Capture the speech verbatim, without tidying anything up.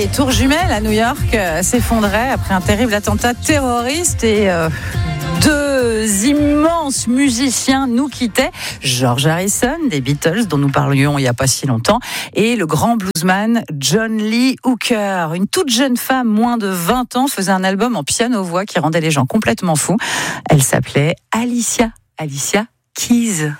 les tours jumelles à New York s'effondraient après un terrible attentat terroriste et euh, deux immenses musiciens nous quittaient. George Harrison des Beatles, dont nous parlions il n'y a pas si longtemps, et le grand bluesman John Lee Hooker. Une toute jeune femme, moins de vingt ans, faisait un album en piano-voix qui rendait les gens complètement fous. Elle s'appelait Alicia, Alicia Keys.